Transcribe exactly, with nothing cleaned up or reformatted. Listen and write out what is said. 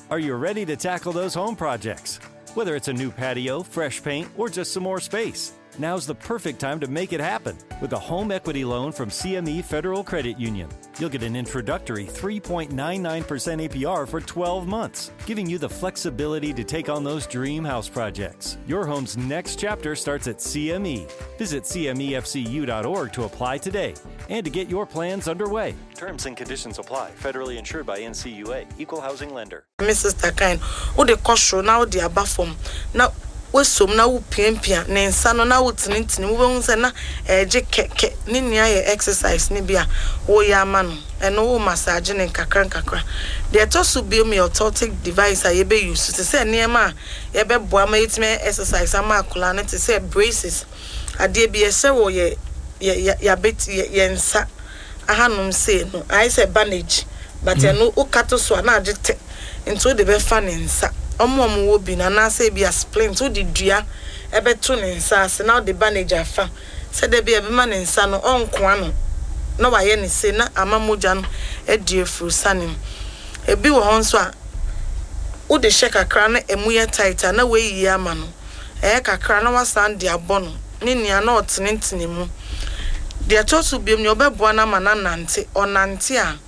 Are you ready to tackle those home projects? Whether it's a new patio, fresh paint, or just some more space, now's the perfect time to make it happen with a home equity loan from C M E Federal Credit Union. You'll get an introductory three point nine nine percent A P R for twelve months, giving you the flexibility to take on those dream house projects. Your home's next chapter starts at C M E. Visit C M E F C U dot org to apply today and to get your plans underway. Terms and conditions apply. Federally insured by N C U A. Equal housing lender. Missus Takain, who the cost now the abafom. Now, Wesum na wo piempia ne nsa no na wo tinintini wo behu se na eje keke ni nia ye exercise ni bia wo ya ama no eno wo massage ne kakra kakra de to so bi me orthotic device a ye be use to say niema ye be boa ma yitime exercise ama akula ne to say braces ade bi ye se wo ye ya bet ye nsa ahanum say no I say bandage but eno o kato so na agete into de be fa ne nsa omo mo wo bi na na say bi a splint wo di dua ebe to ne nsa se na the bandage afa se de bi e be ma ne nsa no onko ano na wa ye ne se na amamoja no e die fru sanim ebi wo hon so a wo de she kakra na emu ye tighter na we yi ama no e kakra na wa stand dia bono ni nia na otenentene mu de to so bi em ne obeboa na ma na nante onante a